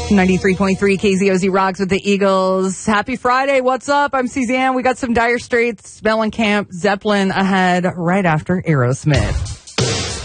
93.3 KZOZ rocks with the Eagles. Happy Friday. What's up? I'm Suzanne. We got some Dire Straits, Mellencamp, Zeppelin ahead right after Aerosmith.